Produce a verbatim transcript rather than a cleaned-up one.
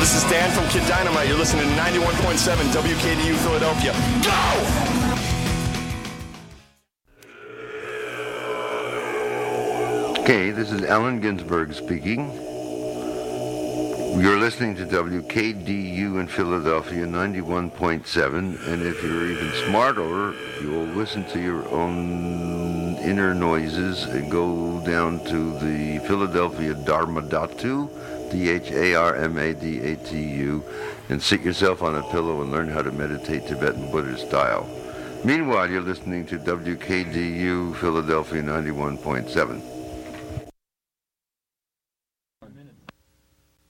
this is Dan from Kid Dynamite. You're listening to ninety-one point seven W K D U Philadelphia. Go! Okay, this is Allen Ginsberg speaking. You're listening to W K D U in Philadelphia, ninety-one point seven, and if you're even smarter, you'll listen to your own inner noises and go down to the Philadelphia Dharma Dhatu, D H A R M A D A T U, and sit yourself on a pillow and learn how to meditate Tibetan Buddhist style. Meanwhile, you're listening to W K D U Philadelphia, ninety-one point seven.